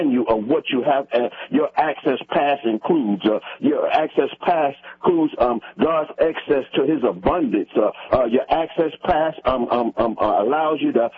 you of what you have. Your access pass includes your access pass includes God's access to His abundance. Your access pass allows you to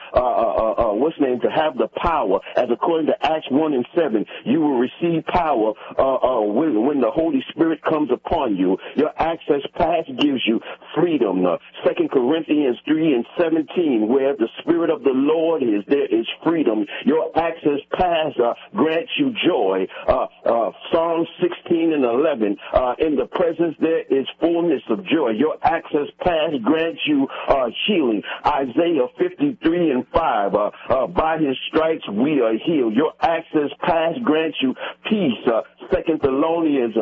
to have the power, as according to Acts 1:7. You will receive power when the Holy Spirit comes upon you. Your access pass gives you freedom. 2 Corinthians 3:17, where the Spirit of the Lord is, there is freedom. Your access pass grants you joy. Psalm 16:11, in the presence there is fullness of joy. Your access pass grants you healing. Isaiah 53:5, by His stripes we are healed. Your access pass grants you peace. 2 Thessalonians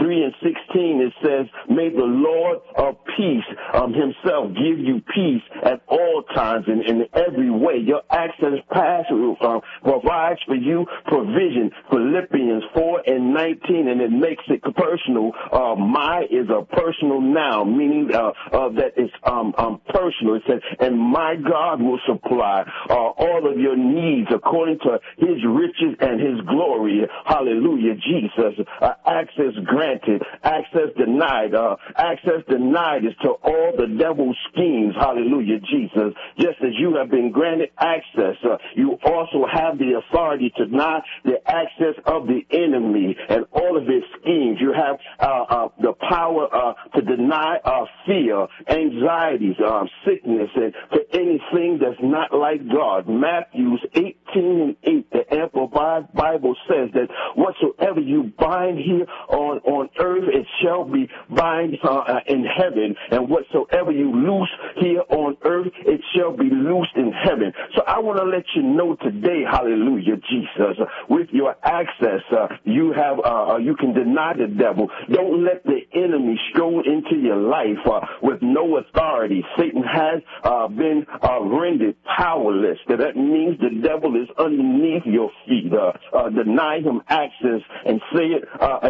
3:16, it says, may the Lord of peace Himself give you peace at all times and in every way. Your access pass provides for you provision. Philippians 4:19, and it makes it personal. My is a personal noun, meaning that it's personal. It says, and my God will supply all of your needs according to His riches and His glory. Hallelujah, Jesus. Access granted, access denied. Access denied is to all the devil's schemes. Hallelujah, Jesus. Just as you have been granted access, you also have the authority to deny the access of the enemy and all of his schemes. You have the power to deny fear, anxieties, sickness, and to anything that's not like God. Matthew 18:8, the Amplified Bible says that whatsoever you bind here on earth, it shall be bind in heaven, and whatsoever you loose here on earth, it shall be loosed in heaven. So I want to let you know today, hallelujah, Jesus, with your access, you can deny the devil. Don't let the enemy stroll into your life with no authority. Satan has been rendered powerless. That means the devil is underneath your feet. Deny him access and say it.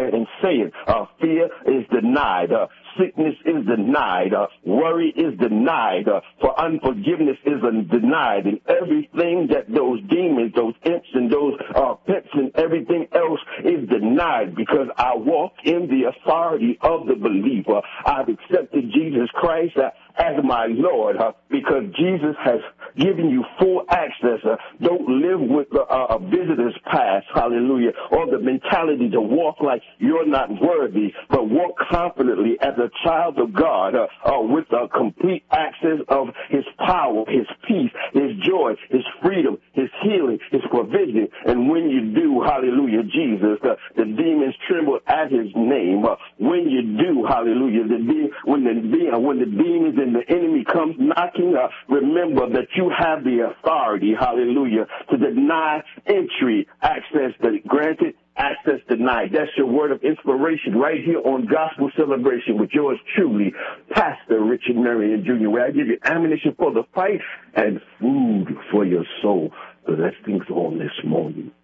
Fear is denied. Sickness is denied. Worry is denied. For unforgiveness is denied. And everything that those demons, those imps, and those pimps and everything else is denied, because I walk in the authority of the believer. I've accepted Jesus Christ as my Lord, because Jesus has given you full access. Don't live with a visitor's pass, hallelujah, or the mentality to walk like you're not worthy, but walk confidently as a child of God with a complete access of His power, His peace, His joy, His freedom, His healing, His provision. And when you do, hallelujah, Jesus, the demons tremble at His name. When you do, hallelujah, when the demons and the enemy comes knocking, remember that you have the authority, hallelujah, to deny entry, access that granted, access denied. That's your word of inspiration right here on Gospel Celebration with yours truly, Pastor Richard Marion Jr., where I give you ammunition for the fight and food for your soul. So let's things on this morning.